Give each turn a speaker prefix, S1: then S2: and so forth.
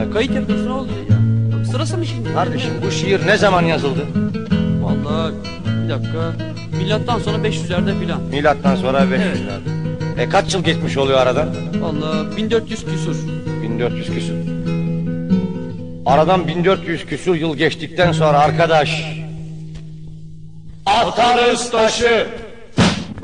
S1: ya. Kayıt yapıyorsun, ne oluyor ya? Sırası mı şimdi?
S2: Kardeşim bu şiir ne zaman yazıldı?
S1: Vallahi bir dakika. Milattan sonra 500'lerde filan.
S2: Milattan sonra 500'lerde. Kaç yıl geçmiş oluyor aradan?
S1: Vallahi 1400 küsur.
S2: 1400 küsur. Aradan 1400 küsur yıl geçtikten sonra arkadaş, atarız taşı.